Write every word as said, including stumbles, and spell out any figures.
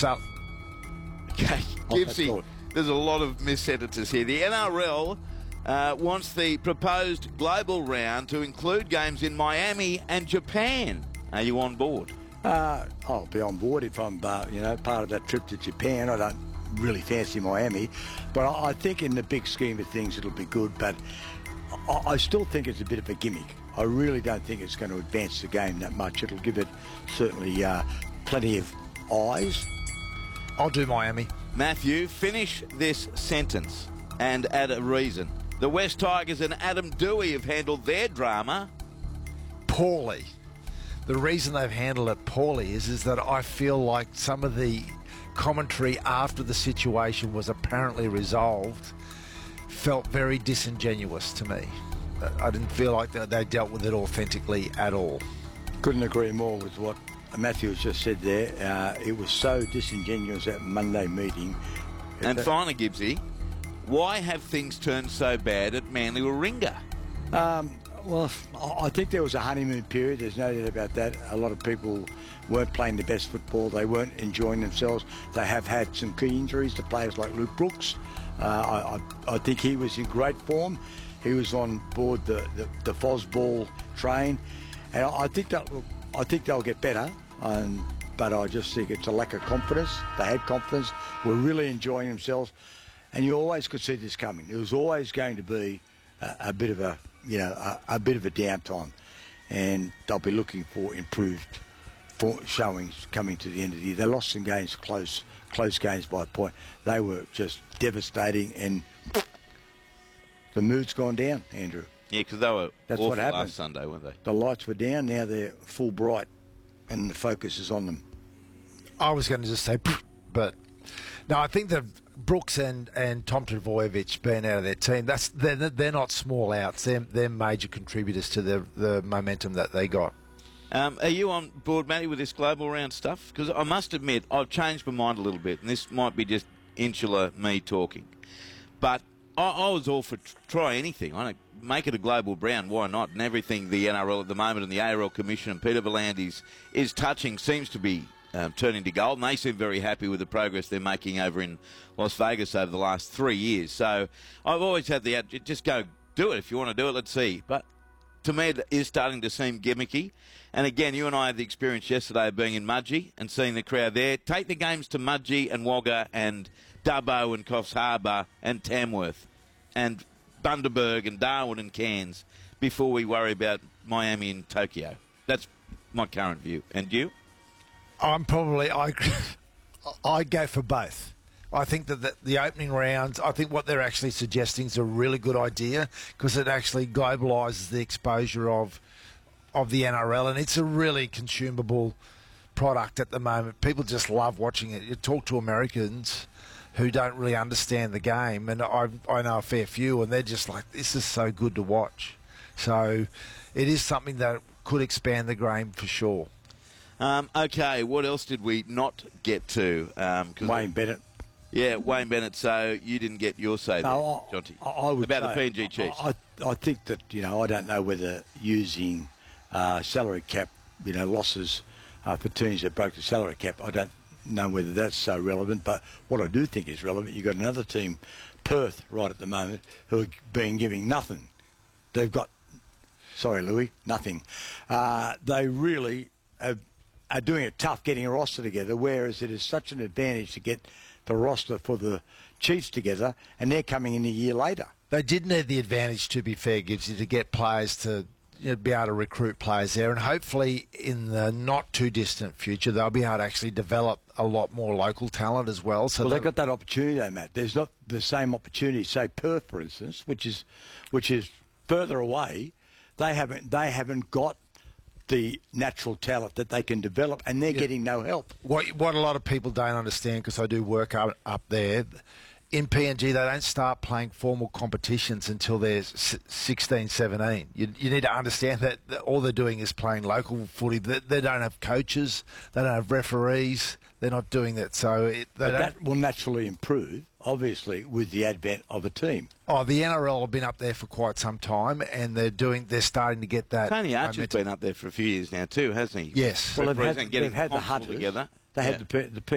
So, Okay, Gibbsy, there's a lot of mis-sentences here. The N R L uh, wants the proposed global round to include games in Miami and Japan. Are you on board? Uh, I'll be on board if I'm, uh, you know, part of that trip to Japan. I don't really fancy Miami, but I, I think in the big scheme of things it'll be good. But I, I still think it's a bit of a gimmick. I really don't think it's going to advance the game that much. It'll give it certainly uh, plenty of eyes. I'll do Miami. Matthew, finish this sentence and add a reason. The West Tigers and Adam Dewey have handled their drama Poorly. The reason they've handled it poorly is, is that I feel like some of the commentary after the situation was apparently resolved felt very disingenuous to me. I didn't feel like they dealt with it authentically at all. Couldn't agree more with what Matthew has just said there. Uh, it was so disingenuous at Monday meeting. And finally, Gibbsy, why have things turned so bad at Manly Warringah? Um, well, I think there was a honeymoon period. There's no doubt about that. A lot of people weren't playing the best football. They weren't enjoying themselves. They have had some key injuries to players like Luke Brooks. Uh, I, I, I think he was in great form. He was on board the, the, the Fosball train. And I, I think that I think they'll get better. Um, but I just think it's a lack of confidence. They had confidence, were really enjoying themselves, and you always could see this coming. There was always going to be a, a bit of a, you know, a, a bit of a downtime, and they'll be looking for improved for showings coming to the end of the year. They lost some games, close, close games by a point. They were just devastating, and the mood's gone down, Andrew. Yeah, because they were That's awful what happened. last Sunday, weren't they? The lights were down. Now they're full bright, and the focus is on them. I was going to just say, but no, I think that Brooks and, and Tom Trbojevic being out of their team, that's they're, they're not small outs. They're, they're major contributors to the, the momentum that they got. Um, are you on board, Matty, with this global round stuff? Because I must admit, I've changed my mind a little bit, and this might be just insular me talking. But I, I was all for tr- try anything. I don't make it a global round. Why not? And everything the N R L at the moment and the A R L Commission and Peter V'landys is touching seems to be um, turning to gold. And they seem very happy with the progress they're making over in Las Vegas over the last three years. So I've always had the just go do it if you want to do it. Let's see. But to me, it is starting to seem gimmicky. And again, you and I had the experience yesterday of being in Mudgee and seeing the crowd there. Take the games to Mudgee and Wagga and Dubbo and Coffs Harbour and Tamworth and Bundaberg and Darwin and Cairns before we worry about Miami and Tokyo. That's my current view. And you? I'm probably, I, I go for both. I think that the, the opening rounds, I think what they're actually suggesting is a really good idea because it actually globalises the exposure of of the N R L, and it's a really consumable product at the moment. People just love watching it. You talk to Americans who don't really understand the game, and I, I know a fair few, and they're just like, this is so good to watch. So it is something that could expand the game for sure. Um, okay, what else did we not get to? Um, Wayne Bennett. Yeah, Wayne Bennett. So you didn't get your say there, No, Jonty, I, I would about say, the P N G Chiefs. I, I think that, you know, I don't know whether using uh, salary cap, you know, losses uh, for teams that broke the salary cap, I don't know whether that's so relevant. But what I do think is relevant, you've got another team, Perth, right at the moment, who are being giving nothing. They've got, sorry, Louis, nothing. Uh, they really are, are doing it tough getting a roster together, whereas it is such an advantage to get the roster for the Chiefs together, and they're coming in a year later. They did need the advantage, to be fair, Gibbsy, to get players to, you know, be able to recruit players there, and hopefully in the not too distant future they'll be able to actually develop a lot more local talent as well. So well, they've got that opportunity though, Matt. There's not the same opportunity, say Perth, for instance, which is which is further away. They haven't they haven't got the natural talent that they can develop, and they're yeah. getting no help. What what a lot of people don't understand, because I do work up up there. In P N G, they don't start playing formal competitions until they're sixteen, seventeen. You, you need to understand that all they're doing is playing local footy. They, they don't have coaches. They don't have referees. They're not doing that. So it, they but don't, that will naturally improve, obviously, with the advent of a team. Oh, the N R L have been up there for quite some time, and they're doing. They're starting to get that. Tony Archer's momentum. been up there for a few years now too, hasn't he? Yes. Well, they've had, getting they've had the Hunters Hunters together. They Yeah. had the, the